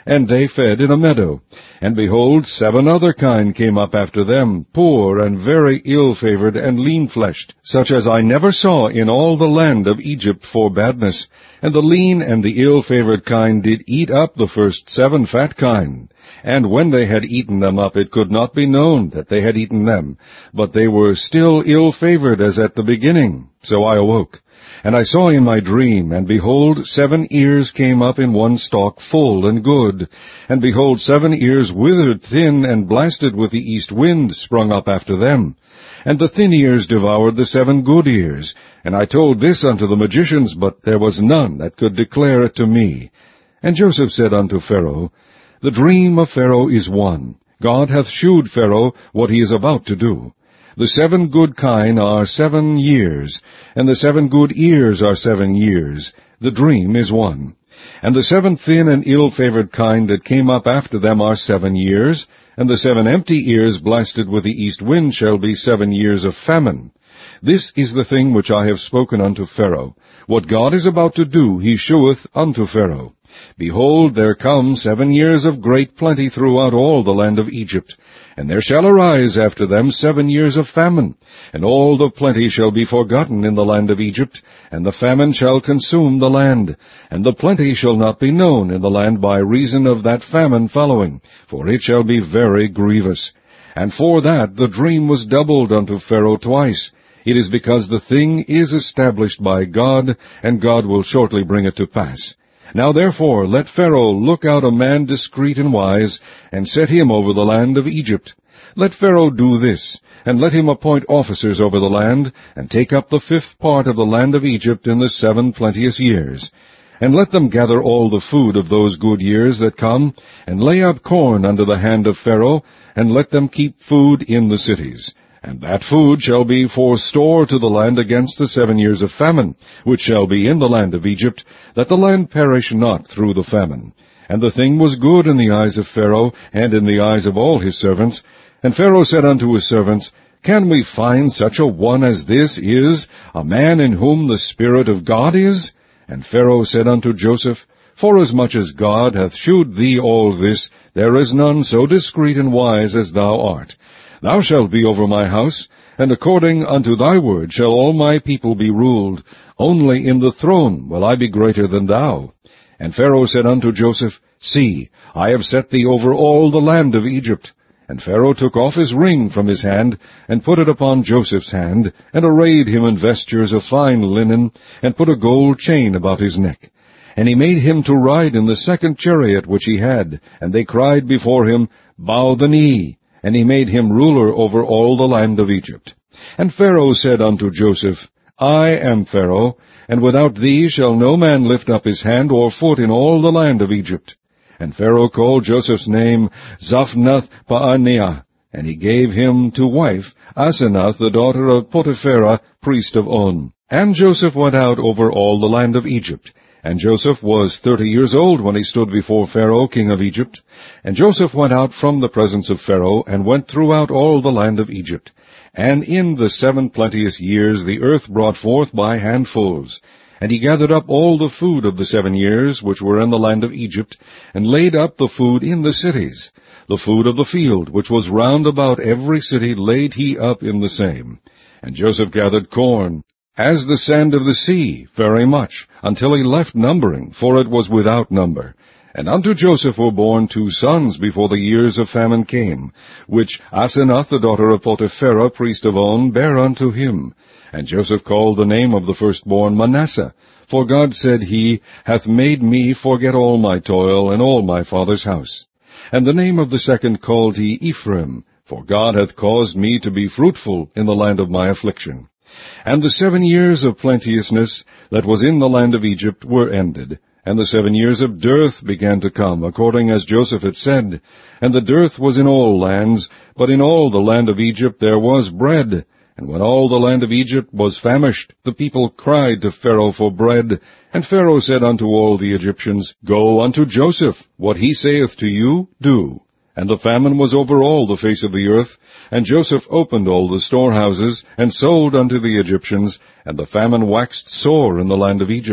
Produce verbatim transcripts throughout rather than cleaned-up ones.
and they fed in a meadow. And behold, seven other kine came up after them, poor and very ill-favored and lean-fleshed, such as I never saw in all the land of Egypt for badness. And the lean and the ill-favored kine did eat up the first seven fat kine. And when they had eaten them up, it could not be known that they had eaten them, but they were still ill-favored as at the beginning. So I awoke. And I saw in my dream, and behold, seven ears came up in one stalk, full and good. And behold, seven ears withered, thin, and blasted with the east wind, sprung up after them. And the thin ears devoured the seven good ears. And I told this unto the magicians, but there was none that could declare it to me. And Joseph said unto Pharaoh, The dream of Pharaoh is one. God hath shewed Pharaoh what he is about to do. The seven good kine are seven years, and the seven good ears are seven years. The dream is one. And the seven thin and ill-favored kine that came up after them are seven years, and the seven empty ears blasted with the east wind shall be seven years of famine. This is the thing which I have spoken unto Pharaoh. What God is about to do he sheweth unto Pharaoh. Behold, there come seven years of great plenty throughout all the land of Egypt. And there shall arise after them seven years of famine, and all the plenty shall be forgotten in the land of Egypt, and the famine shall consume the land, and the plenty shall not be known in the land by reason of that famine following, for it shall be very grievous. And for that the dream was doubled unto Pharaoh twice. It is because the thing is established by God, and God will shortly bring it to pass. Now therefore let Pharaoh look out a man discreet and wise, and set him over the land of Egypt. Let Pharaoh do this, and let him appoint officers over the land, and take up the fifth part of the land of Egypt in the seven plenteous years. And let them gather all the food of those good years that come, and lay out corn under the hand of Pharaoh, and let them keep food in the cities. And that food shall be for store to the land against the seven years of famine, which shall be in the land of Egypt, that the land perish not through the famine. And the thing was good in the eyes of Pharaoh, and in the eyes of all his servants. And Pharaoh said unto his servants, Can we find such a one as this is, a man in whom the Spirit of God is? And Pharaoh said unto Joseph, Forasmuch as God hath shewed thee all this, there is none so discreet and wise as thou art. Thou shalt be over my house, and according unto thy word shall all my people be ruled. Only in the throne will I be greater than thou. And Pharaoh said unto Joseph, See, I have set thee over all the land of Egypt. And Pharaoh took off his ring from his hand, and put it upon Joseph's hand, and arrayed him in vestures of fine linen, and put a gold chain about his neck. And he made him to ride in the second chariot which he had, and they cried before him, Bow the knee. And he made him ruler over all the land of Egypt. And Pharaoh said unto Joseph, I am Pharaoh, and without thee shall no man lift up his hand or foot in all the land of Egypt. And Pharaoh called Joseph's name Zaphnath-Paaneah, and he gave him to wife Asenath, the daughter of Potipherah, priest of On. And Joseph went out over all the land of Egypt. And Joseph was thirty years old when he stood before Pharaoh, king of Egypt. And Joseph went out from the presence of Pharaoh, and went throughout all the land of Egypt. And in the seven plenteous years the earth brought forth by handfuls. And he gathered up all the food of the seven years which were in the land of Egypt, and laid up the food in the cities. The food of the field, which was round about every city, laid he up in the same. And Joseph gathered corn, as the sand of the sea, very much, until he left numbering, for it was without number. And unto Joseph were born two sons before the years of famine came, which Asenath, the daughter of Potipherah, priest of On, bare unto him. And Joseph called the name of the firstborn Manasseh, for God, said he, hath made me forget all my toil and all my father's house. And the name of the second called he Ephraim, for God hath caused me to be fruitful in the land of my affliction. And the seven years of plenteousness that was in the land of Egypt were ended, and the seven years of dearth began to come, according as Joseph had said. And the dearth was in all lands, but in all the land of Egypt there was bread. And when all the land of Egypt was famished, the people cried to Pharaoh for bread. And Pharaoh said unto all the Egyptians, Go unto Joseph, what he saith to you, do. And the famine was over all the face of the earth, and Joseph opened all the storehouses, and sold unto the Egyptians, and the famine waxed sore in the land of Egypt.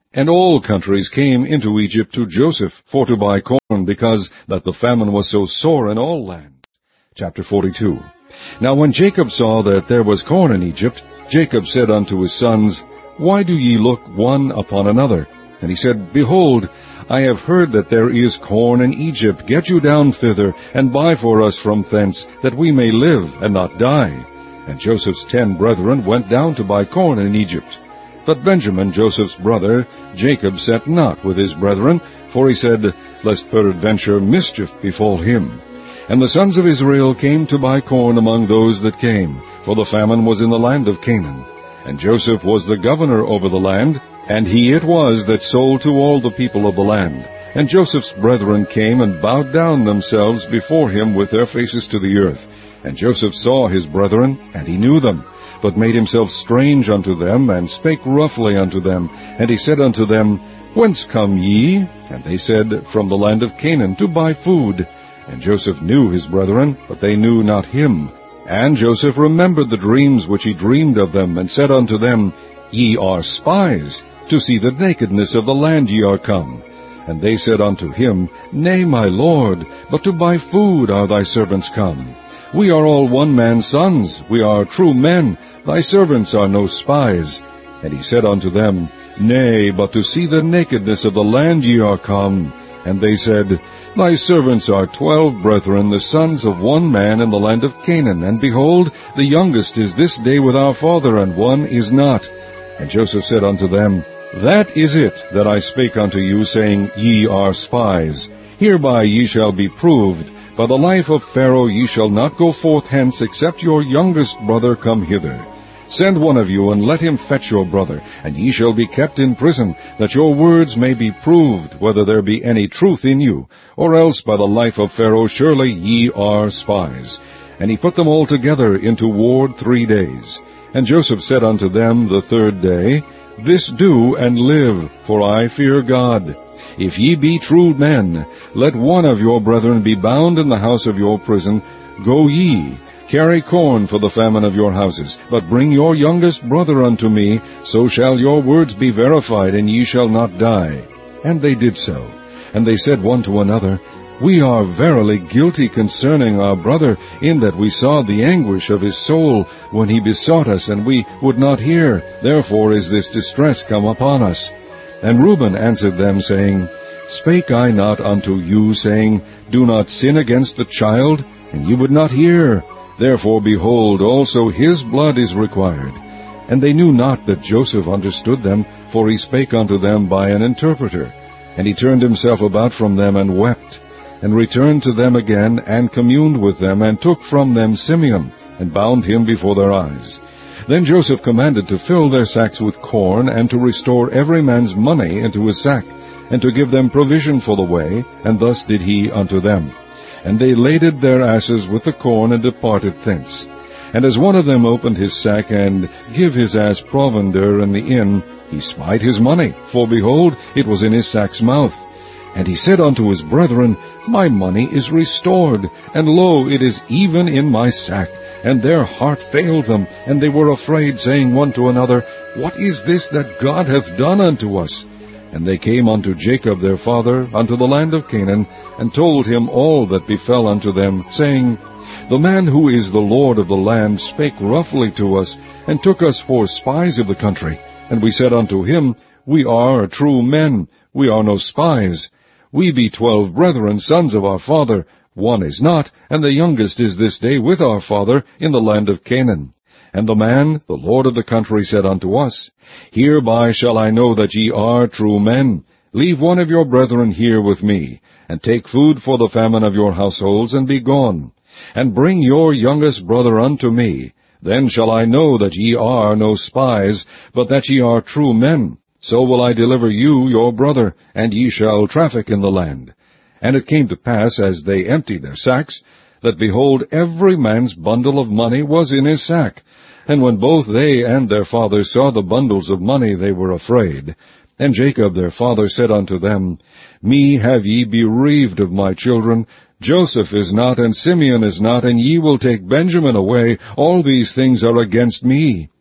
And all countries came into Egypt to Joseph for to buy corn, because that the famine was so sore in all lands. Chapter forty-two. Now when Jacob saw that there was corn in Egypt, Jacob said unto his sons, Why do ye look one upon another? And he said, Behold, I have heard that there is corn in Egypt. Get you down thither, and buy for us from thence, that we may live and not die. And Joseph's ten brethren went down to buy corn in Egypt. But Benjamin, Joseph's brother, Jacob sent not with his brethren, for he said, Lest peradventure mischief befall him. And the sons of Israel came to buy corn among those that came, for the famine was in the land of Canaan. And Joseph was the governor over the land, and he it was that sold to all the people of the land. And Joseph's brethren came and bowed down themselves before him with their faces to the earth. And Joseph saw his brethren, and he knew them, but made himself strange unto them, and spake roughly unto them. And he said unto them, Whence come ye? And they said, From the land of Canaan, to buy food. And Joseph knew his brethren, but they knew not him. And Joseph remembered the dreams which he dreamed of them, and said unto them, Ye are spies, to see the nakedness of the land ye are come. And they said unto him, Nay, my lord, but to buy food are thy servants come. We are all one man's sons, we are true men, thy servants are no spies. And he said unto them, Nay, but to see the nakedness of the land ye are come. And they said, Thy servants are twelve brethren, the sons of one man in the land of Canaan, and behold, the youngest is this day with our father, and one is not. And Joseph said unto them, That is it that I spake unto you, saying, Ye are spies. Hereby ye shall be proved. By the life of Pharaoh ye shall not go forth hence, except your youngest brother come hither. Send one of you, and let him fetch your brother, and ye shall be kept in prison, that your words may be proved, whether there be any truth in you, or else by the life of Pharaoh surely ye are spies. And he put them all together into ward three days. And Joseph said unto them the third day, This do, and live, for I fear God. If ye be true men, let one of your brethren be bound in the house of your prison. Go ye, carry corn for the famine of your houses, but bring your youngest brother unto me, so shall your words be verified, and ye shall not die. And they did so. And they said one to another, We are verily guilty concerning our brother, in that we saw the anguish of his soul when he besought us, and we would not hear. Therefore is this distress come upon us. And Reuben answered them, saying, Spake I not unto you, saying, Do not sin against the child? And ye would not hear. Therefore, behold, also his blood is required. And they knew not that Joseph understood them, for he spake unto them by an interpreter. And he turned himself about from them, and wept, and returned to them again, and communed with them, and took from them Simeon, and bound him before their eyes. Then Joseph commanded to fill their sacks with corn, and to restore every man's money into his sack, and to give them provision for the way, and thus did he unto them. And they laded their asses with the corn, and departed thence. And as one of them opened his sack, and give his ass provender in the inn, he spied his money, for behold, it was in his sack's mouth. And he said unto his brethren, My money is restored, and lo, it is even in my sack. And their heart failed them, and they were afraid, saying one to another, What is this that God hath done unto us? And they came unto Jacob their father, unto the land of Canaan, and told him all that befell unto them, saying, The man who is the Lord of the land spake roughly to us, and took us for spies of the country. And we said unto him, We are true men, we are no spies. We be twelve brethren, sons of our father. One is not, and the youngest is this day with our father in the land of Canaan. And the man, the lord of the country, said unto us, Hereby shall I know that ye are true men. Leave one of your brethren here with me, and take food for the famine of your households, and be gone. And bring your youngest brother unto me. Then shall I know that ye are no spies, but that ye are true men. So will I deliver you your brother, and ye shall traffic in the land. And it came to pass, as they emptied their sacks, that, behold, every man's bundle of money was in his sack. And when both they and their father saw the bundles of money, they were afraid. And Jacob their father said unto them, Me have ye bereaved of my children. Joseph is not, and Simeon is not, and ye will take Benjamin away. All these things are against me.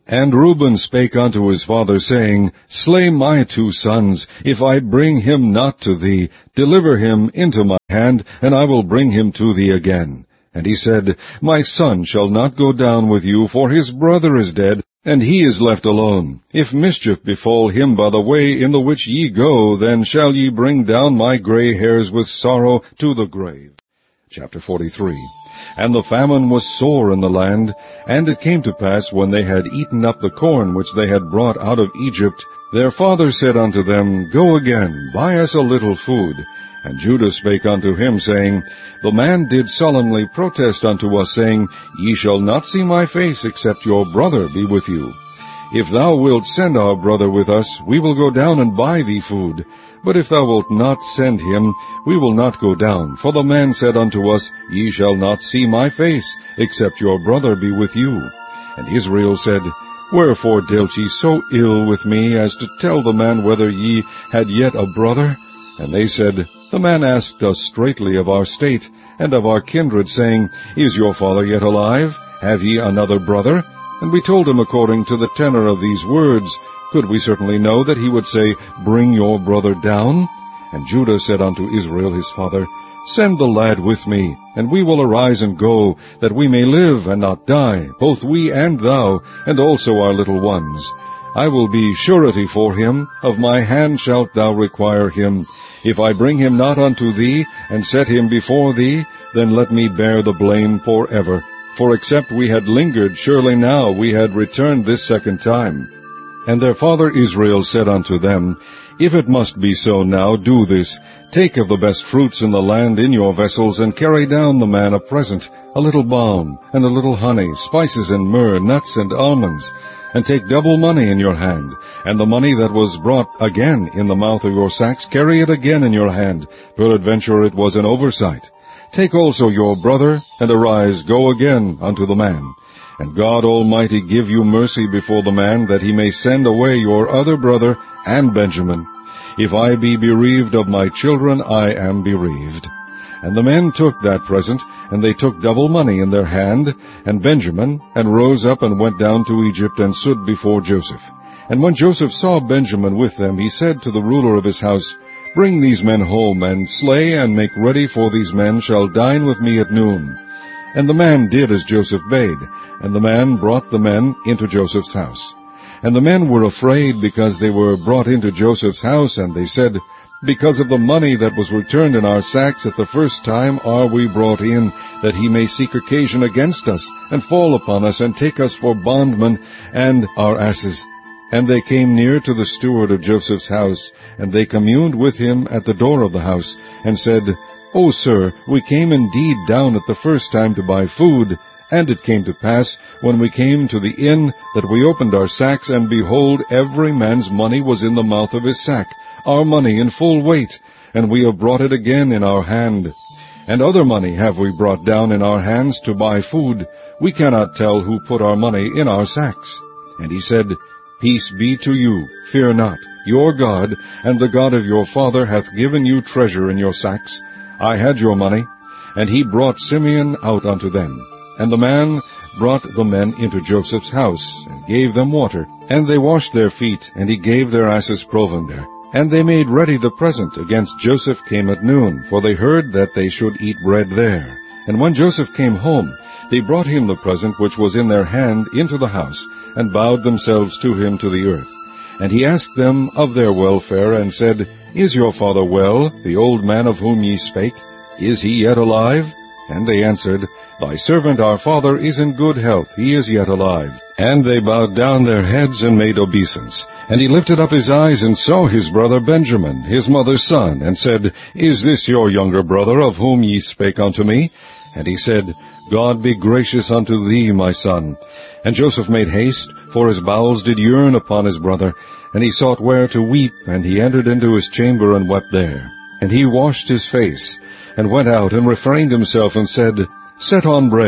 And Reuben spake unto his father, saying, Slay my two sons, if I bring him not to thee. Deliver him into my hand, and I will bring him to thee again. And he said, My son shall not go down with you, for his brother is dead, and he is left alone. If mischief befall him by the way in the which ye go, then shall ye bring down my gray hairs with sorrow to the grave. Chapter forty-three. And the famine was sore in the land, and it came to pass, when they had eaten up the corn which they had brought out of Egypt, their father said unto them, Go again, buy us a little food. And Judah spake unto him, saying, The man did solemnly protest unto us, saying, Ye shall not see my face, except your brother be with you. If thou wilt send our brother with us, we will go down and buy thee food. But if thou wilt not send him, we will not go down. For the man said unto us, Ye shall not see my face, except your brother be with you. And Israel said, Wherefore dealt ye so ill with me, as to tell the man whether ye had yet a brother? And they said, The man asked us straitly of our state, and of our kindred, saying, Is your father yet alive? Have ye another brother? And we told him according to the tenor of these words. Could we certainly know that he would say, Bring your brother down? And Judah said unto Israel his father, Send the lad with me, and we will arise and go, that we may live and not die, both we and thou, and also our little ones. I will be surety for him, of my hand shalt thou require him. If I bring him not unto thee, and set him before thee, then let me bear the blame forever. For except we had lingered, surely now we had returned this second time. And their father Israel said unto them, If it must be so now, do this. Take of the best fruits in the land in your vessels, and carry down the man a present, a little balm, and a little honey, spices and myrrh, nuts and almonds. And take double money in your hand, and the money that was brought again in the mouth of your sacks, carry it again in your hand. Peradventure it was an oversight. Take also your brother, and arise, go again unto the man. And God Almighty give you mercy before the man, that he may send away your other brother and Benjamin. If I be bereaved of my children, I am bereaved. And the men took that present, and they took double money in their hand, and Benjamin, and rose up and went down to Egypt, and stood before Joseph. And when Joseph saw Benjamin with them, he said to the ruler of his house, Bring these men home, and slay and make ready, for these men shall dine with me at noon. And the man did as Joseph bade, and the man brought the men into Joseph's house. And the men were afraid, because they were brought into Joseph's house, and they said, Because of the money that was returned in our sacks at the first time are we brought in, that he may seek occasion against us, and fall upon us, and take us for bondmen and our asses. And they came near to the steward of Joseph's house, and they communed with him at the door of the house, and said, O sir, we came indeed down at the first time to buy food. And it came to pass, when we came to the inn, that we opened our sacks, and behold, every man's money was in the mouth of his sack, our money in full weight, and we have brought it again in our hand. And other money have we brought down in our hands to buy food. We cannot tell who put our money in our sacks. And he said, Peace be to you, fear not. Your God, and the God of your father, hath given you treasure in your sacks. I had your money. And he brought Simeon out unto them. And the man brought the men into Joseph's house, and gave them water. And they washed their feet, and he gave their asses provender. And they made ready the present against Joseph came at noon, for they heard that they should eat bread there. And when Joseph came home, they brought him the present which was in their hand into the house, and bowed themselves to him to the earth. And he asked them of their welfare, and said, Is your father well, the old man of whom ye spake? Is he yet alive? And they answered, Thy servant our father is in good health, he is yet alive. And they bowed down their heads and made obeisance. And he lifted up his eyes and saw his brother Benjamin, his mother's son, and said, Is this your younger brother, of whom ye spake unto me? And he said, God be gracious unto thee, my son. And Joseph made haste, for his bowels did yearn upon his brother, and he sought where to weep, and he entered into his chamber and wept there. And he washed his face, and went out, and refrained himself, and said, Set on bread.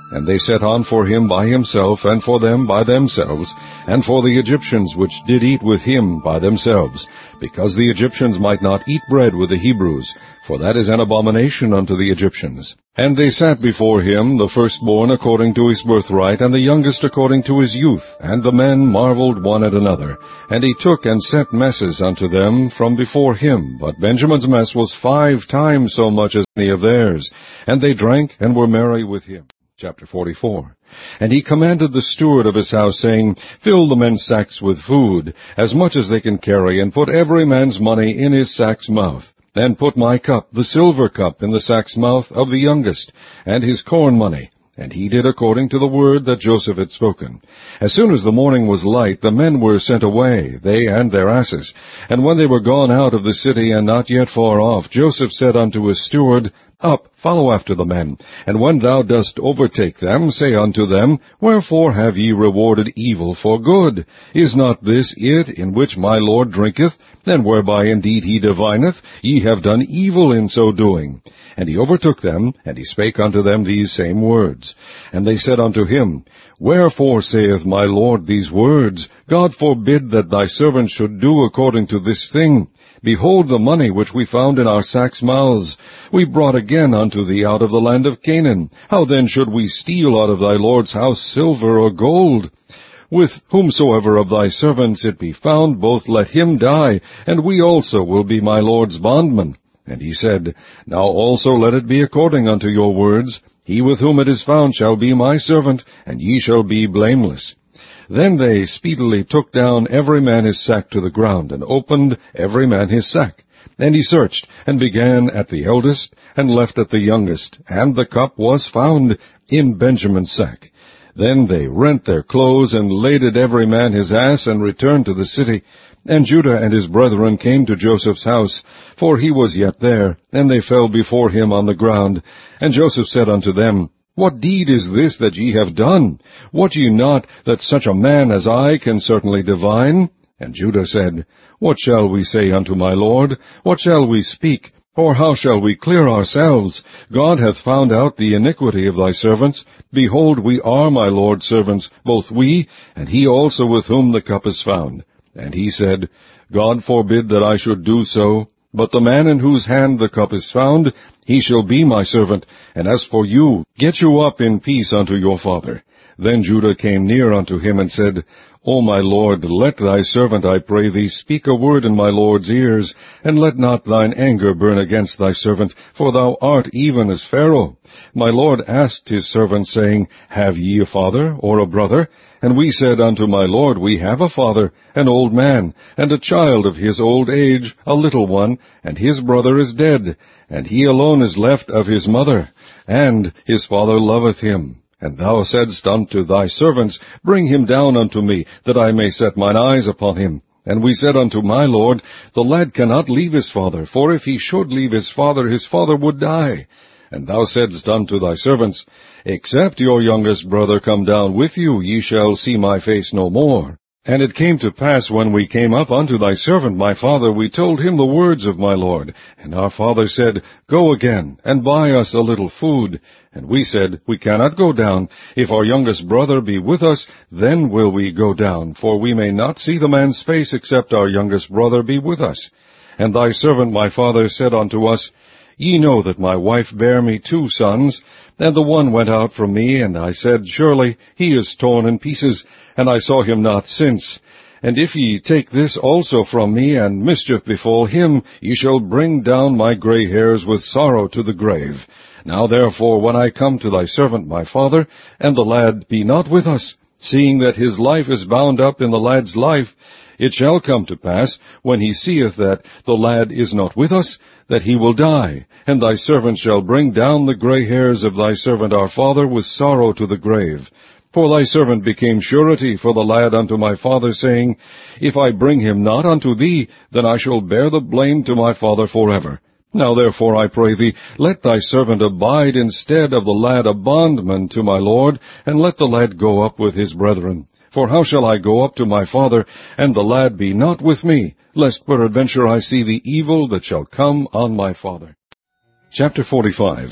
And they set on for him by himself, and for them by themselves, and for the Egyptians which did eat with him by themselves, because the Egyptians might not eat bread with the Hebrews, for that is an abomination unto the Egyptians. And they sat before him, the firstborn according to his birthright, and the youngest according to his youth. And the men marveled one at another. And he took and set messes unto them from before him. But Benjamin's mess was five times so much as any of theirs. And they drank and were merry with him. Chapter forty-four. And he commanded the steward of his house, saying, Fill the men's sacks with food, as much as they can carry, and put every man's money in his sack's mouth. And put my cup, the silver cup, in the sack's mouth of the youngest, and his corn money. And he did according to the word that Joseph had spoken. As soon as the morning was light, the men were sent away, they and their asses. And when they were gone out of the city, and not yet far off, Joseph said unto his steward, Up, follow after the men, and when thou dost overtake them, say unto them, Wherefore have ye rewarded evil for good? Is not this it in which my Lord drinketh, and whereby indeed he divineth? Ye have done evil in so doing. And he overtook them, and he spake unto them these same words. And they said unto him, Wherefore saith my Lord these words? God forbid that thy servant should do according to this thing. Behold the money which we found in our sacks' mouths. We brought again unto thee out of the land of Canaan. How then should we steal out of thy Lord's house silver or gold? With whomsoever of thy servants it be found, both let him die, and we also will be my Lord's bondmen. And he said, Now also let it be according unto your words. He with whom it is found shall be my servant, and ye shall be blameless. Then they speedily took down every man his sack to the ground, and opened every man his sack. And he searched, and began at the eldest, and left at the youngest, and the cup was found in Benjamin's sack. Then they rent their clothes, and laded every man his ass, and returned to the city. And Judah and his brethren came to Joseph's house, for he was yet there, and they fell before him on the ground. And Joseph said unto them, What deed is this that ye have done? Wot ye not that such a man as I can certainly divine? And Judah said, What shall we say unto my Lord? What shall we speak? Or how shall we clear ourselves? God hath found out the iniquity of thy servants. Behold, we are my Lord's servants, both we, and he also with whom the cup is found. And he said, God forbid that I should do so. But the man in whose hand the cup is found, he shall be my servant. And as for you, get you up in peace unto your father. Then Judah came near unto him and said, O my Lord, let thy servant, I pray thee, speak a word in my Lord's ears, and let not thine anger burn against thy servant, for thou art even as Pharaoh. My Lord asked his servant, saying, Have ye a father or a brother? And we said unto my Lord, We have a father, an old man, and a child of his old age, a little one, and his brother is dead, and he alone is left of his mother, and his father loveth him. And thou saidst unto thy servants, Bring him down unto me, that I may set mine eyes upon him. And we said unto my Lord, The lad cannot leave his father, for if he should leave his father, his father would die. And thou saidst unto thy servants, Except your youngest brother come down with you, ye shall see my face no more. And it came to pass, when we came up unto thy servant my father, we told him the words of my Lord. And our father said, Go again, and buy us a little food. And we said, We cannot go down. If our youngest brother be with us, then will we go down, for we may not see the man's face, except our youngest brother be with us. And thy servant my father said unto us, Ye know that my wife bare me two sons, and the one went out from me, and I said, Surely he is torn in pieces, and I saw him not since. And if ye take this also from me, and mischief befall him, ye shall bring down my gray hairs with sorrow to the grave. Now therefore, when I come to thy servant my father, and the lad be not with us, seeing that his life is bound up in the lad's life, it shall come to pass, when he seeth that the lad is not with us, that he will die, and thy servant shall bring down the gray hairs of thy servant our father with sorrow to the grave. For thy servant became surety for the lad unto my father, saying, If I bring him not unto thee, then I shall bear the blame to my father forever. Now therefore, I pray thee, let thy servant abide instead of the lad a bondman to my lord, and let the lad go up with his brethren. For how shall I go up to my father, and the lad be not with me, lest peradventure I see the evil that shall come on my father? Chapter forty-five.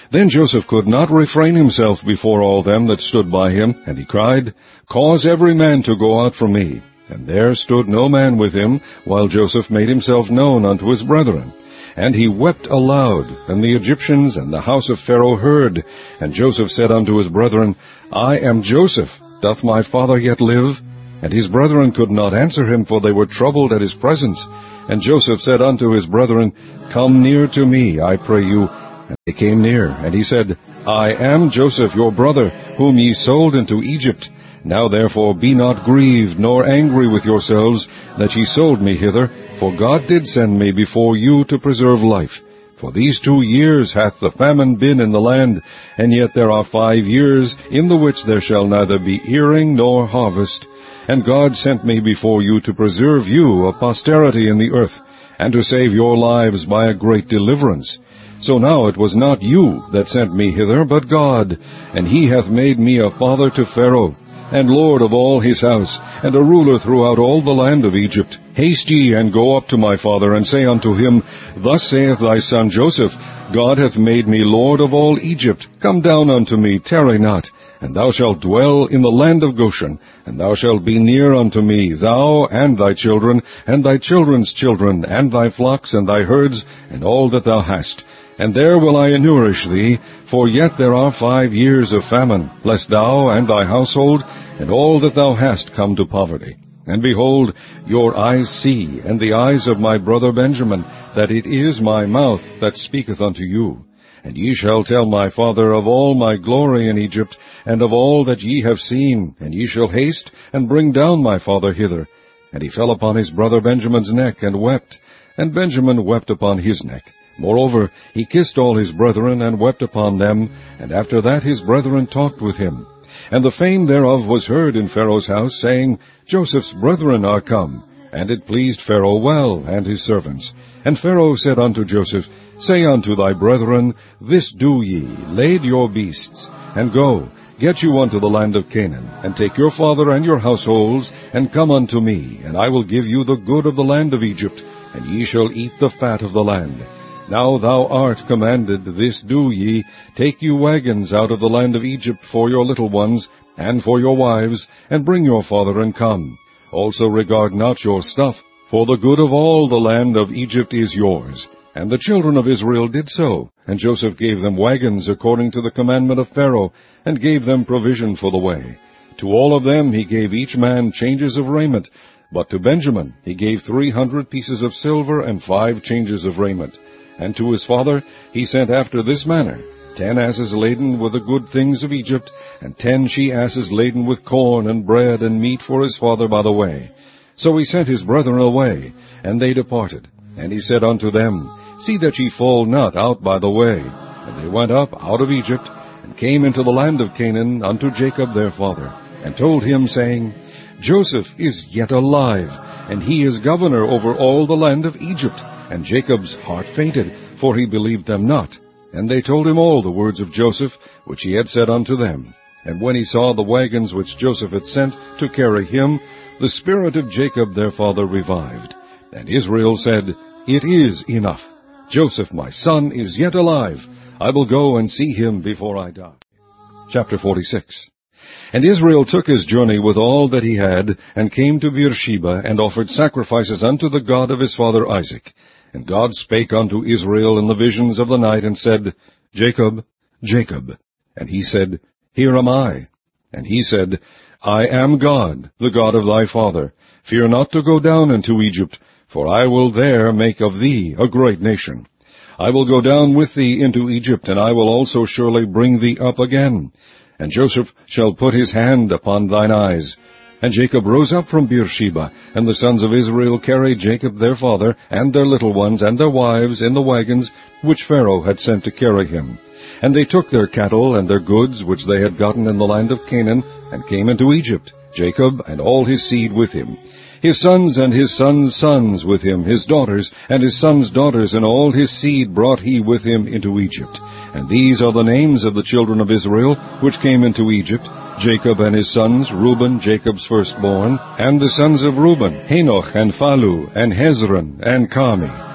Then Joseph could not refrain himself before all them that stood by him, and he cried, Cause every man to go out from me. And there stood no man with him, while Joseph made himself known unto his brethren. And he wept aloud, and the Egyptians and the house of Pharaoh heard. And Joseph said unto his brethren, I am Joseph. Doth my father yet live? And his brethren could not answer him, for they were troubled at his presence. And Joseph said unto his brethren, Come near to me, I pray you. And they came near, and he said, I am Joseph your brother, whom ye sold into Egypt. Now therefore be not grieved, nor angry with yourselves, that ye sold me hither, for God did send me before you to preserve life. For these two years hath the famine been in the land, and yet there are five years, in the which there shall neither be earing nor harvest. And God sent me before you to preserve you a posterity in the earth, and to save your lives by a great deliverance. So now it was not you that sent me hither, but God, and he hath made me a father to Pharaoh, and lord of all his house, and a ruler throughout all the land of Egypt. Haste ye, and go up to my father, and say unto him, Thus saith thy son Joseph, God hath made me lord of all Egypt. Come down unto me, tarry not. And thou shalt dwell in the land of Goshen, and thou shalt be near unto me, thou and thy children, and thy children's children, and thy flocks, and thy herds, and all that thou hast. And there will I nourish thee, for yet there are five years of famine, lest thou and thy household, and all that thou hast come to poverty. And behold, your eyes see, and the eyes of my brother Benjamin, that it is my mouth that speaketh unto you. And ye shall tell my father of all my glory in Egypt, and of all that ye have seen, and ye shall haste, and bring down my father hither. And he fell upon his brother Benjamin's neck, and wept, and Benjamin wept upon his neck. Moreover, he kissed all his brethren, and wept upon them, and after that his brethren talked with him. And the fame thereof was heard in Pharaoh's house, saying, Joseph's brethren are come. And it pleased Pharaoh well, and his servants. And Pharaoh said unto Joseph, Say unto thy brethren, This do ye, lade your beasts, and go, get you unto the land of Canaan, and take your father and your households, and come unto me, and I will give you the good of the land of Egypt, and ye shall eat the fat of the land. Now thou art commanded, this do ye, take you wagons out of the land of Egypt for your little ones, and for your wives, and bring your father and come. Also regard not your stuff, for the good of all the land of Egypt is yours. And the children of Israel did so, and Joseph gave them wagons according to the commandment of Pharaoh, and gave them provision for the way. To all of them he gave each man changes of raiment, but to Benjamin he gave three hundred pieces of silver and five changes of raiment. And to his father he sent after this manner, ten asses laden with the good things of Egypt, and ten she-asses laden with corn and bread and meat for his father by the way. So he sent his brethren away, and they departed. And he said unto them, See that ye fall not out by the way. And they went up out of Egypt, and came into the land of Canaan unto Jacob their father, and told him, saying, Joseph is yet alive, and he is governor over all the land of Egypt. And Jacob's heart fainted, for he believed them not. And they told him all the words of Joseph, which he had said unto them. And when he saw the wagons which Joseph had sent to carry him, the spirit of Jacob their father revived. And Israel said, It is enough. Joseph my son is yet alive. I will go and see him before I die. Chapter forty-six. And Israel took his journey with all that he had, and came to Beersheba, and offered sacrifices unto the God of his father Isaac. And God spake unto Israel in the visions of the night, and said, Jacob, Jacob. And he said, Here am I. And he said, I am God, the God of thy father. Fear not to go down into Egypt, for I will there make of thee a great nation. I will go down with thee into Egypt, and I will also surely bring thee up again. And Joseph shall put his hand upon thine eyes. And Jacob rose up from Beersheba, and the sons of Israel carried Jacob their father, and their little ones, and their wives, in the wagons which Pharaoh had sent to carry him. And they took their cattle and their goods which they had gotten in the land of Canaan, and came into Egypt, Jacob and all his seed with him. His sons and his sons' sons with him, his daughters, and his sons' daughters, and all his seed brought he with him into Egypt. And these are the names of the children of Israel, which came into Egypt, Jacob and his sons, Reuben, Jacob's firstborn, and the sons of Reuben, Hanoch, and Phalu, and Hezron, and Carmi.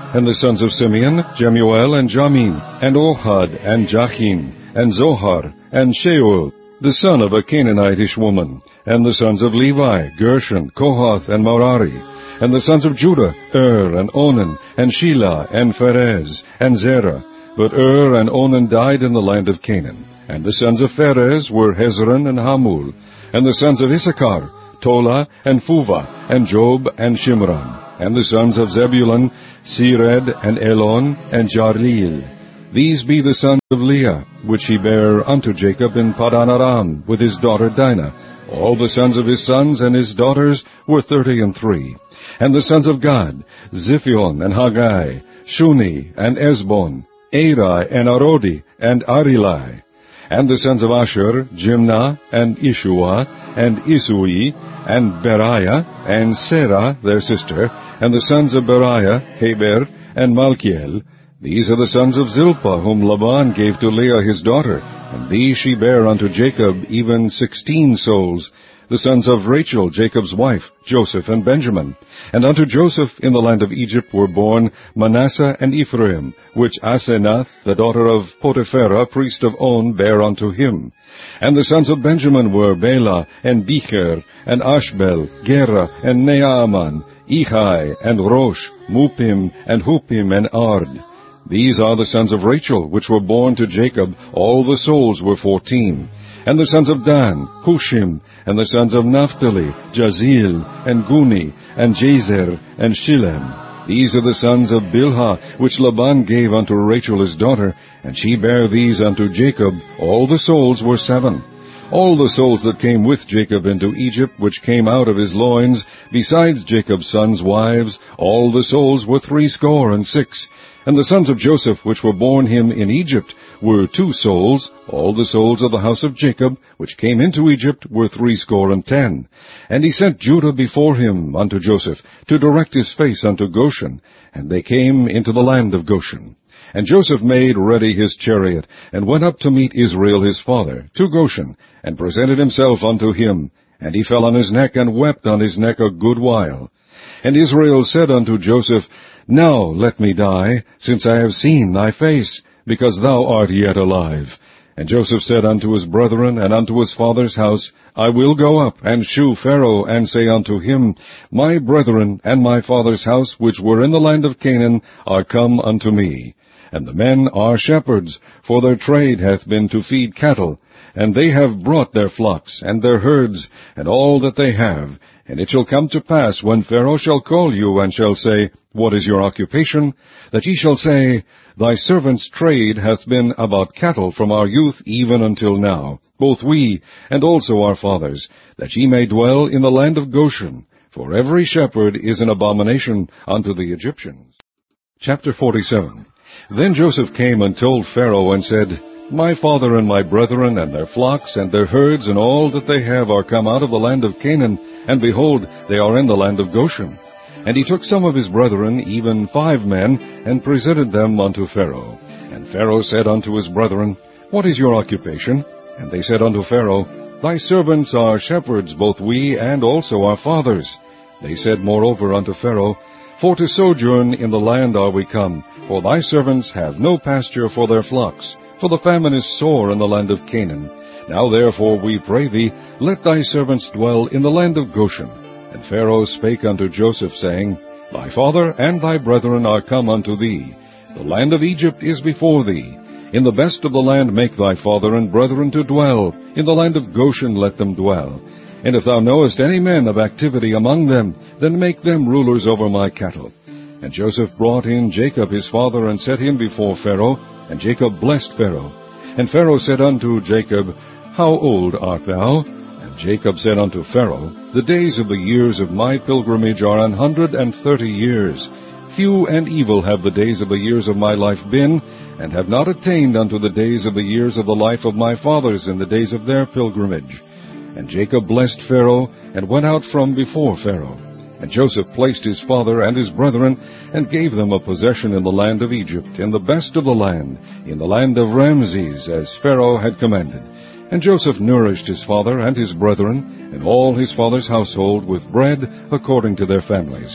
And the sons of Simeon, Jemuel and Jamin, and Ohad, and Jachin, and Zohar, and Sheuel, the son of a Canaanitish woman. And the sons of Levi, Gershon, Kohath, and Merari. And the sons of Judah, Er, and Onan, and Shelah, and Pharez, and Zerah. But Er and Onan died in the land of Canaan. And the sons of Pharez were Hezron and Hamul. And the sons of Issachar, Tola, and Phuvah, and Job, and Shimron. And the sons of Zebulun, Sered, and Elon, and Jarleel. These be the sons of Leah, which he bare unto Jacob in Padan Aram, with his daughter Dinah. All the sons of his sons and his daughters were thirty and three. And the sons of Gad, Ziphion, and Haggai, Shuni, and Esbon, Eri, and Arodi, and Arilai. And the sons of Asher, Jimnah, and Ishua, and Isui, and Beriah, and Serah, their sister. And the sons of Beriah, Heber, and Malchiel. These are the sons of Zilpah, whom Laban gave to Leah his daughter, and these she bare unto Jacob, even sixteen souls. The sons of Rachel, Jacob's wife, Joseph and Benjamin. And unto Joseph in the land of Egypt were born Manasseh and Ephraim, which Asenath, the daughter of Potipherah, priest of On, bare unto him. And the sons of Benjamin were Bela, and Becher, and Ashbel, Gera, and Naaman, Ehai, and Rosh, Mupim, and Hupim, and Ard. These are the sons of Rachel, which were born to Jacob. All the souls were fourteen. And the sons of Dan, Hushim, and the sons of Naphtali, Jazeel, and Guni, and Jazer, and Shillem. These are the sons of Bilhah, which Laban gave unto Rachel his daughter, and she bare these unto Jacob. All the souls were seven. All the souls that came with Jacob into Egypt, which came out of his loins, besides Jacob's sons' wives, all the souls were threescore and six. And the sons of Joseph, which were born him in Egypt, were two souls. All the souls of the house of Jacob, which came into Egypt, were threescore and ten. And he sent Judah before him unto Joseph, to direct his face unto Goshen. And they came into the land of Goshen. And Joseph made ready his chariot, and went up to meet Israel his father, to Goshen, and presented himself unto him. And he fell on his neck, and wept on his neck a good while. And Israel said unto Joseph, Now let me die, since I have seen thy face, because thou art yet alive. And Joseph said unto his brethren and unto his father's house, I will go up and shew Pharaoh, and say unto him, My brethren and my father's house, which were in the land of Canaan, are come unto me. And the men are shepherds, for their trade hath been to feed cattle. And they have brought their flocks, and their herds, and all that they have. And it shall come to pass, when Pharaoh shall call you, and shall say, What is your occupation? That ye shall say, Thy servant's trade hath been about cattle from our youth even until now, both we, and also our fathers, that ye may dwell in the land of Goshen. For every shepherd is an abomination unto the Egyptians. Chapter forty-seven. Then Joseph came and told Pharaoh, and said, My father and my brethren, and their flocks, and their herds, and all that they have, are come out of the land of Canaan, and behold, they are in the land of Goshen. And he took some of his brethren, even five men, and presented them unto Pharaoh. And Pharaoh said unto his brethren, What is your occupation? And they said unto Pharaoh, Thy servants are shepherds, both we, and also our fathers. They said moreover unto Pharaoh, For to sojourn in the land are we come, for thy servants have no pasture for their flocks, for the famine is sore in the land of Canaan. Now therefore we pray thee, let thy servants dwell in the land of Goshen. And Pharaoh spake unto Joseph, saying, Thy father and thy brethren are come unto thee. The land of Egypt is before thee. In the best of the land make thy father and brethren to dwell. In the land of Goshen let them dwell. And if thou knowest any men of activity among them, then make them rulers over my cattle. And Joseph brought in Jacob his father, and set him before Pharaoh. And Jacob blessed Pharaoh. And Pharaoh said unto Jacob, How old art thou? And Jacob said unto Pharaoh, The days of the years of my pilgrimage are an hundred and thirty years. Few and evil have the days of the years of my life been, and have not attained unto the days of the years of the life of my fathers in the days of their pilgrimage. And Jacob blessed Pharaoh, and went out from before Pharaoh. And Joseph placed his father and his brethren, and gave them a possession in the land of Egypt, in the best of the land, in the land of Ramses, as Pharaoh had commanded. And Joseph nourished his father and his brethren, and all his father's household, with bread according to their families.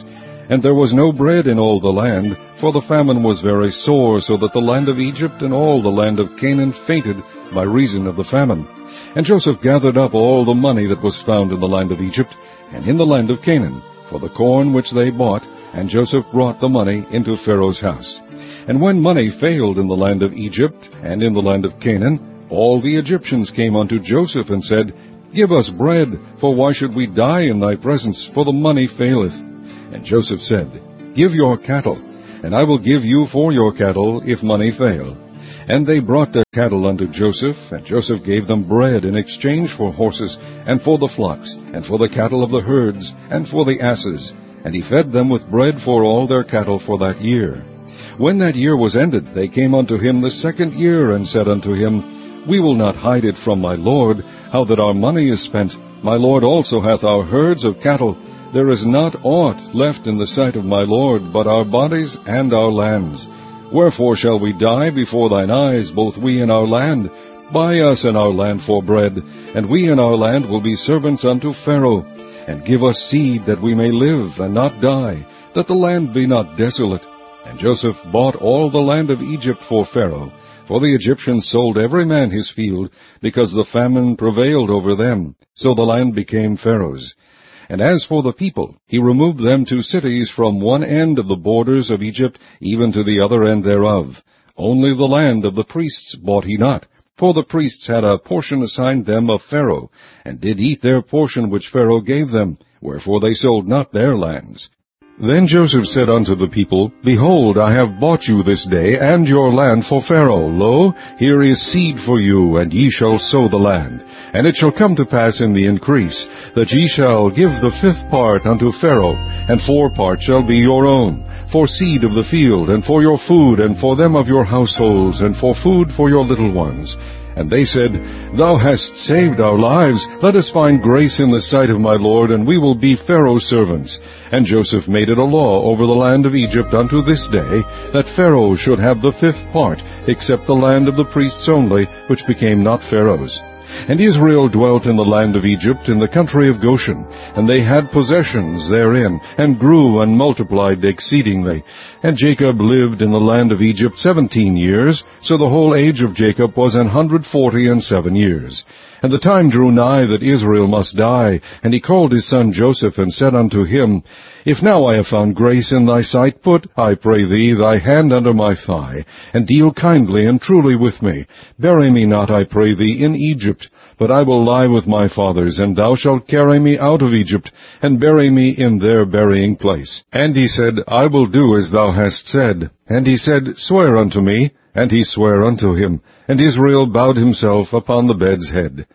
And there was no bread in all the land, for the famine was very sore, so that the land of Egypt and all the land of Canaan fainted by reason of the famine. And Joseph gathered up all the money that was found in the land of Egypt, and in the land of Canaan, for the corn which they bought, and Joseph brought the money into Pharaoh's house. And when money failed in the land of Egypt and in the land of Canaan, all the Egyptians came unto Joseph and said, Give us bread, for why should we die in thy presence, for the money faileth? And Joseph said, Give your cattle, and I will give you for your cattle, if money fail. And they brought their cattle unto Joseph, and Joseph gave them bread in exchange for horses, and for the flocks, and for the cattle of the herds, and for the asses. And he fed them with bread for all their cattle for that year. When that year was ended, they came unto him the second year, and said unto him, We will not hide it from my lord, how that our money is spent. My lord also hath our herds of cattle. There is not aught left in the sight of my lord, but our bodies and our lands. Wherefore shall we die before thine eyes, both we and our land? Buy us and our land for bread, and we and our land will be servants unto Pharaoh. And give us seed, that we may live and not die, that the land be not desolate. And Joseph bought all the land of Egypt for Pharaoh, for the Egyptians sold every man his field, because the famine prevailed over them. So the land became Pharaoh's. And as for the people, he removed them to cities from one end of the borders of Egypt even to the other end thereof. Only the land of the priests bought he not, for the priests had a portion assigned them of Pharaoh, and did eat their portion which Pharaoh gave them, wherefore they sold not their lands. Then Joseph said unto the people, Behold, I have bought you this day, and your land for Pharaoh. Lo, here is seed for you, and ye shall sow the land. And it shall come to pass in the increase, that ye shall give the fifth part unto Pharaoh, and four parts shall be your own, for seed of the field, and for your food, and for them of your households, and for food for your little ones. And they said, Thou hast saved our lives. Let us find grace in the sight of my lord, and we will be Pharaoh's servants. And Joseph made it a law over the land of Egypt unto this day, that Pharaoh should have the fifth part, except the land of the priests only, which became not Pharaoh's. And Israel dwelt in the land of Egypt, in the country of Goshen, and they had possessions therein, and grew and multiplied exceedingly. And Jacob lived in the land of Egypt seventeen years, so the whole age of Jacob was an hundred forty and seven years. And the time drew nigh that Israel must die, and he called his son Joseph, and said unto him, If now I have found grace in thy sight, put, I pray thee, thy hand under my thigh, and deal kindly and truly with me. Bury me not, I pray thee, in Egypt, but I will lie with my fathers, and thou shalt carry me out of Egypt, and bury me in their burying place. And he said, I will do as thou hast said. And he said, Swear unto me. And he sware unto him. And Israel bowed himself upon the bed's head.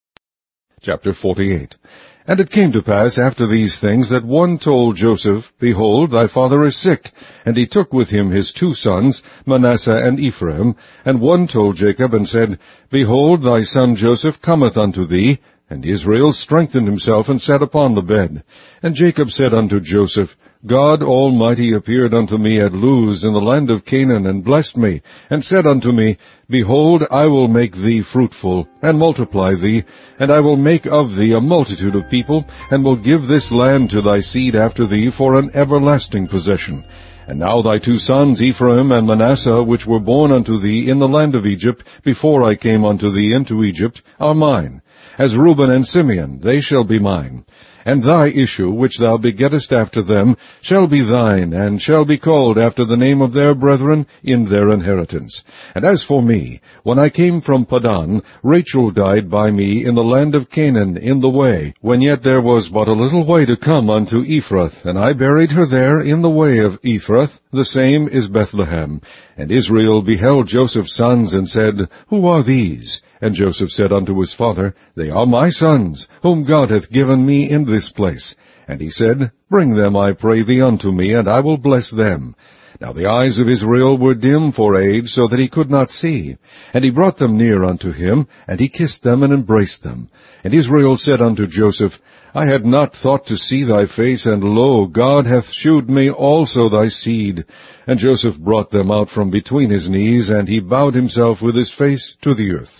Chapter forty-eight. And it came to pass after these things that one told Joseph, Behold, thy father is sick. And he took with him his two sons, Manasseh and Ephraim. And one told Jacob, and said, Behold, thy son Joseph cometh unto thee. And Israel strengthened himself, and sat upon the bed. And Jacob said unto Joseph, God Almighty appeared unto me at Luz in the land of Canaan, and blessed me, and said unto me, Behold, I will make thee fruitful, and multiply thee, and I will make of thee a multitude of people, and will give this land to thy seed after thee for an everlasting possession. And now thy two sons, Ephraim and Manasseh, which were born unto thee in the land of Egypt, before I came unto thee into Egypt, are mine. As Reuben and Simeon, they shall be mine. And thy issue, which thou begettest after them, shall be thine, and shall be called after the name of their brethren in their inheritance. And as for me, when I came from Padan, Rachel died by me in the land of Canaan in the way, when yet there was but a little way to come unto Ephrath, and I buried her there in the way of Ephrath, the same is Bethlehem. And Israel beheld Joseph's sons, and said, Who are these? And Joseph said unto his father, They are my sons, whom God hath given me in this place. And he said, Bring them, I pray thee, unto me, and I will bless them. Now the eyes of Israel were dim for age, so that he could not see. And he brought them near unto him, and he kissed them and embraced them. And Israel said unto Joseph, I had not thought to see thy face, and lo, God hath shewed me also thy seed. And Joseph brought them out from between his knees, and he bowed himself with his face to the earth.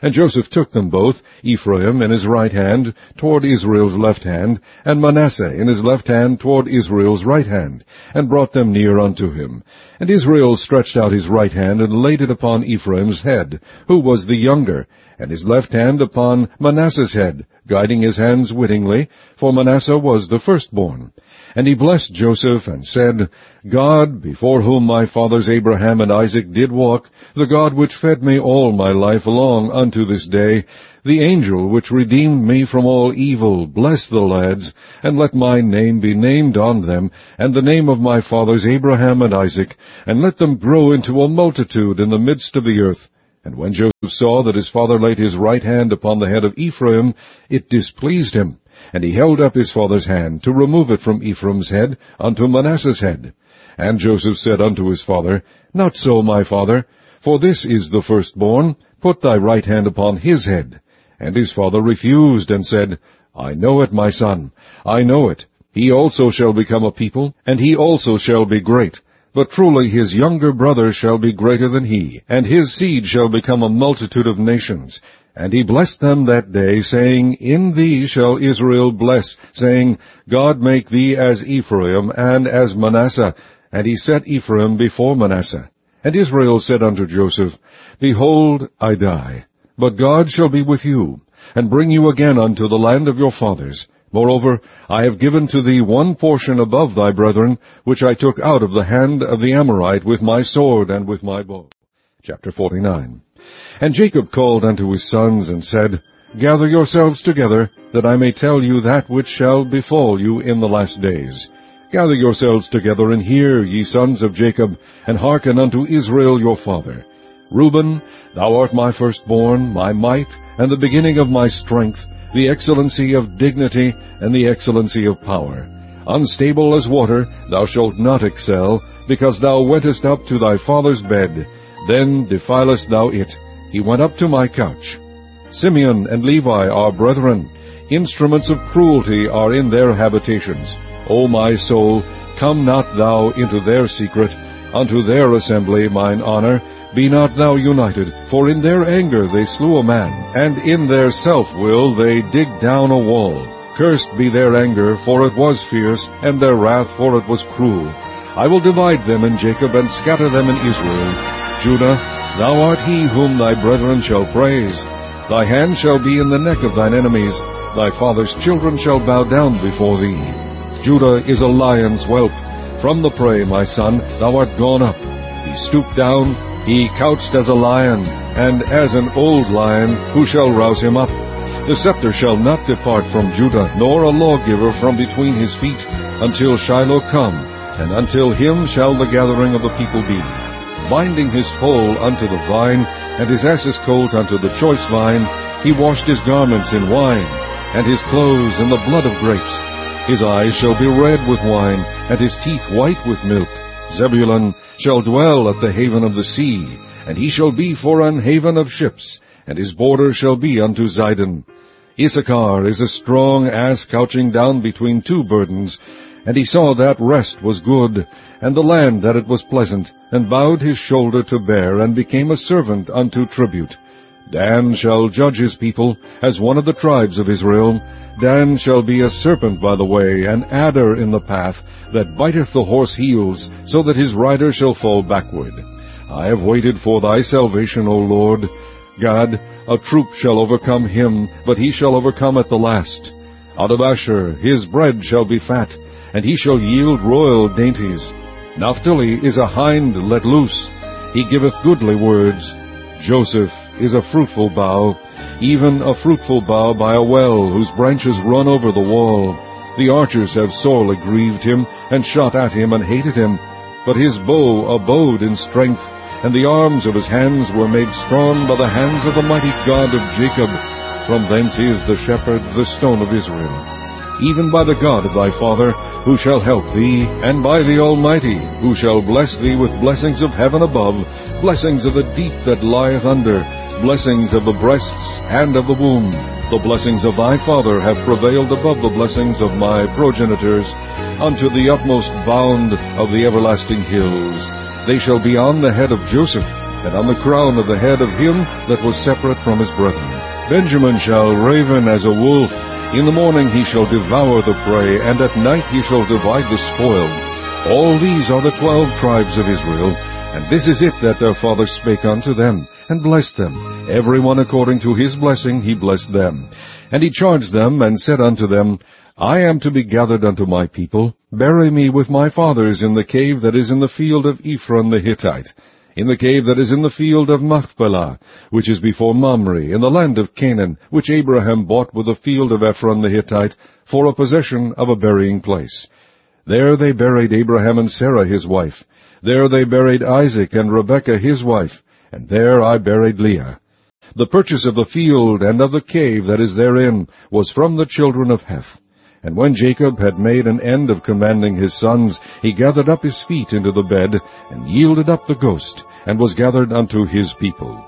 And Joseph took them both, Ephraim in his right hand toward Israel's left hand, and Manasseh in his left hand toward Israel's right hand, and brought them near unto him. And Israel stretched out his right hand, and laid it upon Ephraim's head, who was the younger, and his left hand upon Manasseh's head, guiding his hands wittingly, for Manasseh was the firstborn. And he blessed Joseph, and said, God, before whom my fathers Abraham and Isaac did walk, the God which fed me all my life long unto this day, the angel which redeemed me from all evil, bless the lads, and let my name be named on them, and the name of my fathers Abraham and Isaac, and let them grow into a multitude in the midst of the earth. And when Joseph saw that his father laid his right hand upon the head of Ephraim, it displeased him. And he held up his father's hand, to remove it from Ephraim's head unto Manasseh's head. And Joseph said unto his father, Not so, my father, for this is the firstborn. Put thy right hand upon his head. And his father refused, and said, I know it, my son, I know it. He also shall become a people, and he also shall be great. But truly his younger brother shall be greater than he, and his seed shall become a multitude of nations. And he blessed them that day, saying, In thee shall Israel bless, saying, God make thee as Ephraim and as Manasseh. And he set Ephraim before Manasseh. And Israel said unto Joseph, Behold, I die, but God shall be with you, and bring you again unto the land of your fathers. Moreover, I have given to thee one portion above thy brethren, which I took out of the hand of the Amorite with my sword and with my bow. Chapter forty-nine. And Jacob called unto his sons, and said, Gather yourselves together, that I may tell you that which shall befall you in the last days. Gather yourselves together, and hear, ye sons of Jacob, and hearken unto Israel your father. Reuben, thou art my firstborn, my might, and the beginning of my strength, the excellency of dignity, and the excellency of power. Unstable as water, thou shalt not excel, because thou wentest up to thy father's bed. Then defilest thou it. He went up to my couch. Simeon and Levi are brethren. Instruments of cruelty are in their habitations. O my soul, come not thou into their secret, unto their assembly, mine honor. Be not thou united, for in their anger they slew a man, and in their self-will they digged down a wall. Cursed be their anger, for it was fierce, and their wrath, for it was cruel. I will divide them in Jacob, and scatter them in Israel. Judah, thou art he whom thy brethren shall praise. Thy hand shall be in the neck of thine enemies. Thy father's children shall bow down before thee. Judah is a lion's whelp. From the prey, my son, thou art gone up. He stooped down, he couched as a lion, and as an old lion, who shall rouse him up? The scepter shall not depart from Judah, nor a lawgiver from between his feet, until Shiloh come, and until him shall the gathering of the people be. Binding his foal unto the vine, and his ass's colt unto the choice vine, he washed his garments in wine, and his clothes in the blood of grapes. His eyes shall be red with wine, and his teeth white with milk. Zebulun shall dwell at the haven of the sea, and he shall be for an haven of ships, and his border shall be unto Zidon. Issachar is a strong ass couching down between two burdens, and he saw that rest was good, and the land that it was pleasant, and bowed his shoulder to bear, and became a servant unto tribute. Dan shall judge his people, as one of the tribes of Israel. Dan shall be a serpent by the way, an adder in the path, that biteth the horse heels, so that his rider shall fall backward. I have waited for thy salvation, O Lord. God, a troop shall overcome him, but he shall overcome at the last. Out of Asher his bread shall be fat, and he shall yield royal dainties. Naphtali is a hind let loose. He giveth goodly words. Joseph is a fruitful bough, even a fruitful bough by a well, whose branches run over the wall. The archers have sorely grieved him, and shot at him, and hated him. But his bow abode in strength, and the arms of his hands were made strong by the hands of the mighty God of Jacob. From thence is the shepherd, the stone of Israel. Even by the God of thy father, who shall help thee, and by the Almighty, who shall bless thee with blessings of heaven above, blessings of the deep that lieth under, blessings of the breasts and of the womb. The blessings of thy father have prevailed above the blessings of my progenitors, unto the utmost bound of the everlasting hills. They shall be on the head of Joseph, and on the crown of the head of him that was separate from his brethren. Benjamin shall raven as a wolf. In the morning he shall devour the prey, and at night he shall divide the spoil. All these are the twelve tribes of Israel, and this is it that their father spake unto them, and blessed them. Every one according to his blessing he blessed them. And he charged them, and said unto them, I am to be gathered unto my people. Bury me with my fathers in the cave that is in the field of Ephron the Hittite, in the cave that is in the field of Machpelah, which is before Mamre, in the land of Canaan, which Abraham bought with the field of Ephron the Hittite, for a possession of a burying place. There they buried Abraham and Sarah his wife. There they buried Isaac and Rebekah his wife, and there I buried Leah. The purchase of the field and of the cave that is therein was from the children of Heth. And when Jacob had made an end of commanding his sons, he gathered up his feet into the bed, and yielded up the ghost, and was gathered unto his people.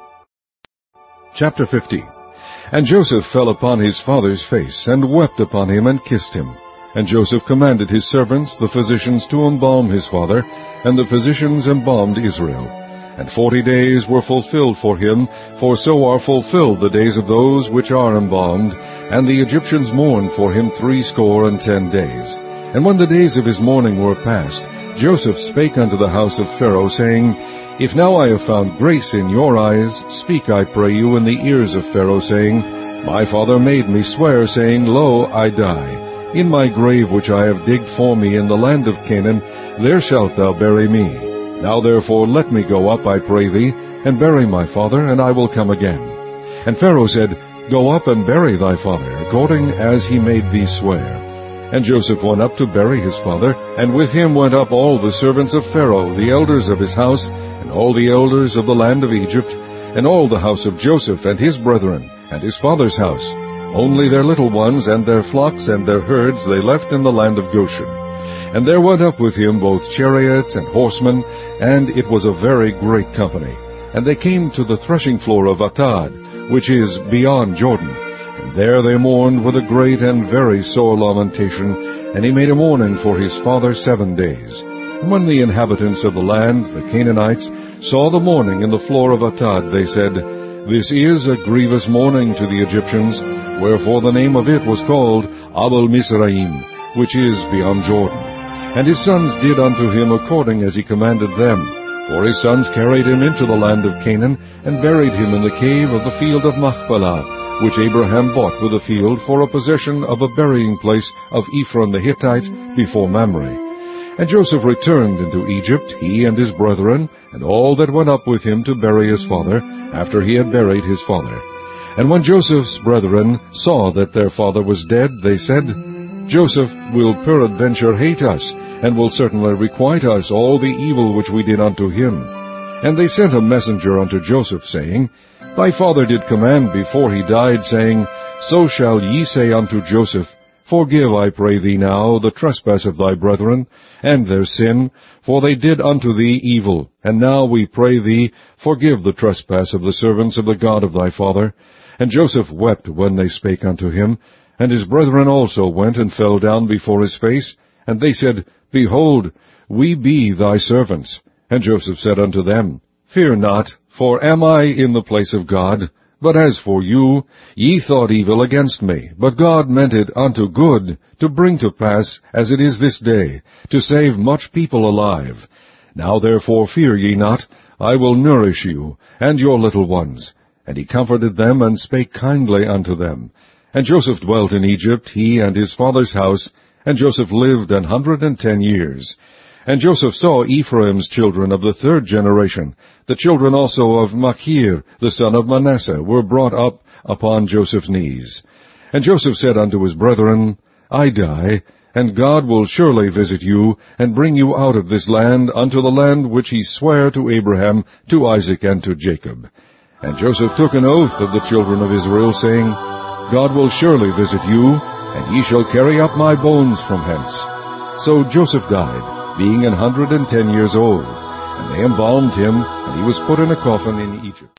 Chapter fifty. And Joseph fell upon his father's face, and wept upon him, and kissed him. And Joseph commanded his servants, the physicians, to embalm his father, and the physicians embalmed Israel. And forty days were fulfilled for him, for so are fulfilled the days of those which are embalmed. And the Egyptians mourned for him threescore and ten days. And when the days of his mourning were past, Joseph spake unto the house of Pharaoh, saying, If now I have found grace in your eyes, speak, I pray you, in the ears of Pharaoh, saying, My father made me swear, saying, Lo, I die. In my grave which I have digged for me in the land of Canaan, there shalt thou bury me. Now therefore let me go up, I pray thee, and bury my father, and I will come again. And Pharaoh said, Go up and bury thy father, according as he made thee swear. And Joseph went up to bury his father, and with him went up all the servants of Pharaoh, the elders of his house, and all the elders of the land of Egypt, and all the house of Joseph and his brethren, and his father's house. Only their little ones and their flocks and their herds they left in the land of Goshen. And there went up with him both chariots and horsemen, and it was a very great company. And they came to the threshing floor of Atad, which is beyond Jordan. And there they mourned with a great and very sore lamentation, and he made a mourning for his father seven days. And when the inhabitants of the land, the Canaanites, saw the mourning in the floor of Atad, they said, This is a grievous mourning to the Egyptians, wherefore the name of it was called Abel Mizraim, which is beyond Jordan. And his sons did unto him according as he commanded them. For his sons carried him into the land of Canaan, and buried him in the cave of the field of Machpelah, which Abraham bought with a field for a possession of a burying place of Ephron the Hittite before Mamre. And Joseph returned into Egypt, he and his brethren, and all that went up with him to bury his father, after he had buried his father. And when Joseph's brethren saw that their father was dead, they said, Joseph will peradventure hate us, and will certainly requite us all the evil which we did unto him. And they sent a messenger unto Joseph, saying, Thy father did command before he died, saying, So shall ye say unto Joseph, Forgive, I pray thee now, the trespass of thy brethren, and their sin, for they did unto thee evil. And now we pray thee, forgive the trespass of the servants of the God of thy father. And Joseph wept when they spake unto him. And his brethren also went and fell down before his face. And they said, Behold, we be thy servants. And Joseph said unto them, Fear not, for am I in the place of God? But as for you, ye thought evil against me, but God meant it unto good, to bring to pass, as it is this day, to save much people alive. Now therefore fear ye not, I will nourish you, and your little ones. And he comforted them, and spake kindly unto them. And Joseph dwelt in Egypt, he and his father's house, and Joseph lived an hundred and ten years. And Joseph saw Ephraim's children of the third generation. The children also of Machir, the son of Manasseh, were brought up upon Joseph's knees. And Joseph said unto his brethren, I die, and God will surely visit you, and bring you out of this land unto the land which he sware to Abraham, to Isaac, and to Jacob. And Joseph took an oath of the children of Israel, saying, God will surely visit you, and ye shall carry up my bones from hence. So Joseph died, being an hundred and ten years old, and they embalmed him, and he was put in a coffin in Egypt.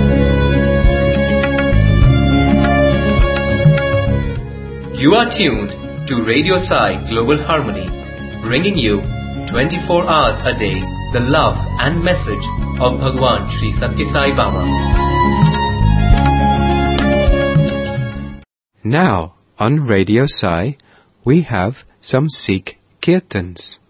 You are tuned to Radio Sai Global Harmony, bringing you twenty-four hours a day the love and message of Bhagwan Sri Satya Sai Baba. Now, on Radio Sai, we have some Sikh Kirtans.